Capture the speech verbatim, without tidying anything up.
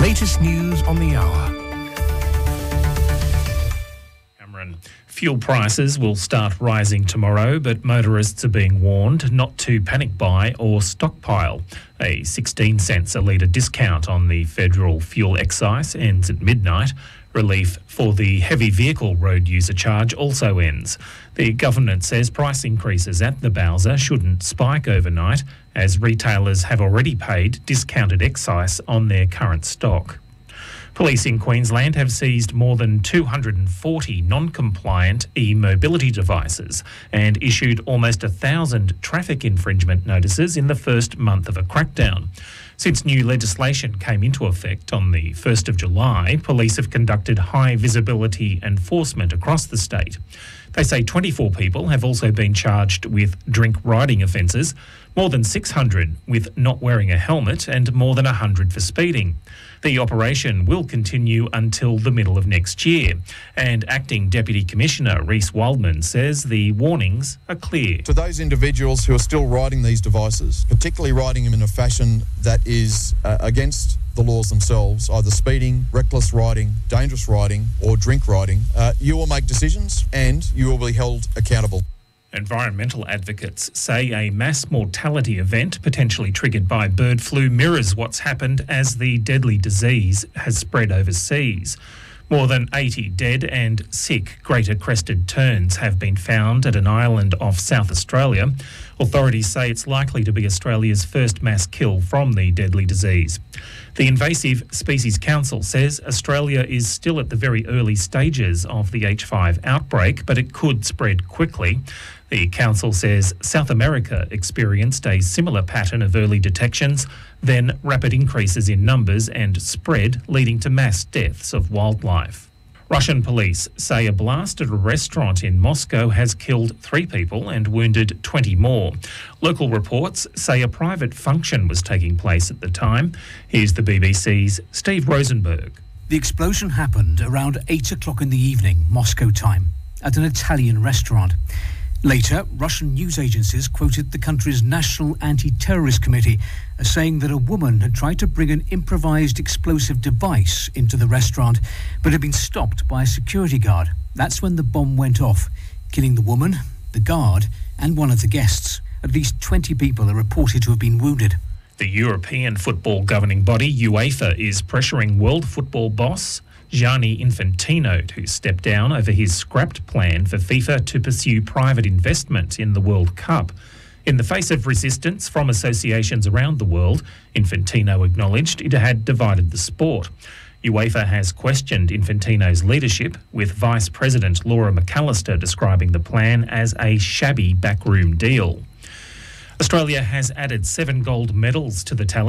latest news on the hour. Fuel prices will start rising tomorrow, but motorists are being warned not to panic buy or stockpile. A sixteen cents a litre discount on the federal fuel excise ends at midnight. Relief for the heavy vehicle road user charge also ends. The government says price increases at the Bowser shouldn't spike overnight, as retailers have already paid discounted excise on their current stock. Police in Queensland have seized more than two hundred forty non-compliant e-mobility devices and issued almost one thousand traffic infringement notices in the first month of a crackdown. Since new legislation came into effect on the first of July, police have conducted high visibility enforcement across the state. They say twenty-four people have also been charged with drink riding offences, more than six hundred with not wearing a helmet and more than one hundred for speeding. The operation will continue until the middle of next year, and Acting Deputy Commissioner Reece Wildman says the warnings are clear. To those individuals who are still riding these devices, particularly riding them in a fashion that is uh, against the laws themselves, either speeding, reckless riding, dangerous riding or drink riding, uh, you will make decisions and you will be held accountable. Environmental advocates say a mass mortality event potentially triggered by bird flu mirrors what's happened as the deadly disease has spread overseas. More than eighty dead and sick greater crested terns have been found at an island off South Australia. Authorities say it's likely to be Australia's first mass kill from the deadly disease. The Invasive Species Council says Australia is still at the very early stages of the H five outbreak, but it could spread quickly. The council says South America experienced a similar pattern of early detections, then rapid increases in numbers and spread, leading to mass deaths of wildlife. Russian police say a blast at a restaurant in Moscow has killed three people and wounded twenty more. Local reports say a private function was taking place at the time. Here's the B B C's Steve Rosenberg. The explosion happened around eight o'clock in the evening, Moscow time, at an Italian restaurant. Later, Russian news agencies quoted the country's National Anti-Terrorist Committee as saying that a woman had tried to bring an improvised explosive device into the restaurant, but had been stopped by a security guard. That's when the bomb went off, killing the woman, the guard, and one of the guests. At least twenty people are reported to have been wounded. The European football governing body, UEFA, is pressuring world football boss Gianni Infantino to step down over his scrapped plan for FIFA to pursue private investment in the World Cup. In the face of resistance from associations around the world, Infantino acknowledged it had divided the sport. UEFA has questioned Infantino's leadership, with Vice President Laura McAllister describing the plan as a shabby backroom deal. Australia has added seven gold medals to the tally